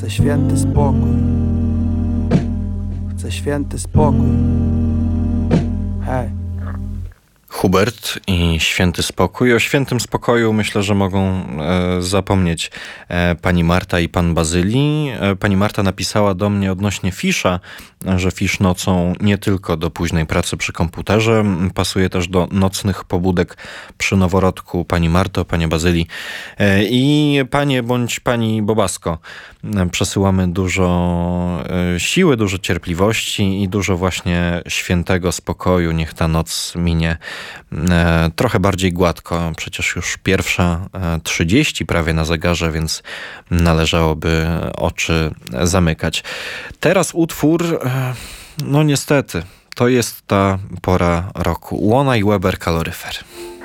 Chcę święty spokój. Chcę święty spokój. Hej. Hubert i święty spokój. O świętym spokoju myślę, że mogą zapomnieć pani Marta i pan Bazyli. Pani Marta napisała do mnie odnośnie Fisza, że Fisz nocą nie tylko do późnej pracy przy komputerze, pasuje też do nocnych pobudek przy noworodku. Pani Marto, panie Bazyli i panie bądź pani Bobasko. Przesyłamy dużo siły, dużo cierpliwości i dużo właśnie świętego spokoju. Niech ta noc minie trochę bardziej gładko. Przecież już 1:30 prawie na zegarze, więc należałoby oczy zamykać. Teraz utwór, no niestety, to jest ta pora roku. Łona i Weber, kaloryfer.